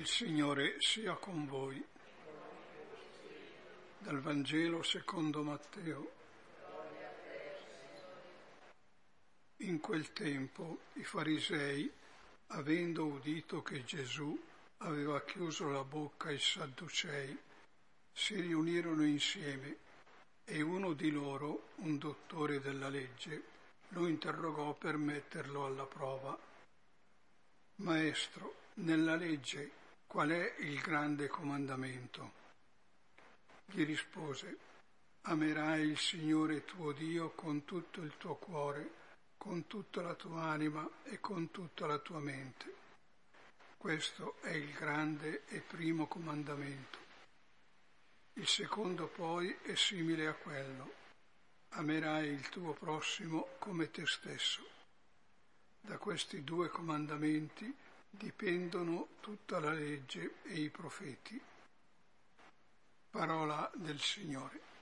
Il Signore sia con voi. Dal Vangelo secondo Matteo. In quel tempo i farisei, avendo udito che Gesù aveva chiuso la bocca ai Sadducei, si riunirono insieme e uno di loro, un dottore della legge, lo interrogò per metterlo alla prova. Maestro, nella legge qual è il grande comandamento? Gli rispose: amerai il Signore tuo Dio con tutto il tuo cuore, con tutta la tua anima e con tutta la tua mente. Questo è il grande e primo comandamento. Il secondo poi è simile a quello: amerai il tuo prossimo come te stesso. Da questi due comandamenti dipendono tutta la legge e i profeti. Parola del Signore.